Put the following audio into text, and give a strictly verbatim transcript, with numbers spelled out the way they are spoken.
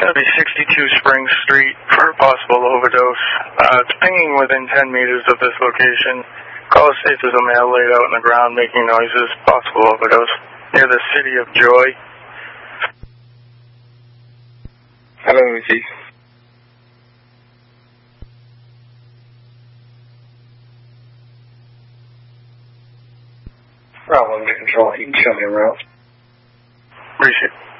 That'll be sixty-two Spring Street for a possible overdose. Uh, it's pinging within ten meters of this location. Caller states there's a male laid out on the ground making noises. Possible overdose. Near the City of Joy. Hello, Chief. Bravo, under control. You can show me around. Appreciate it.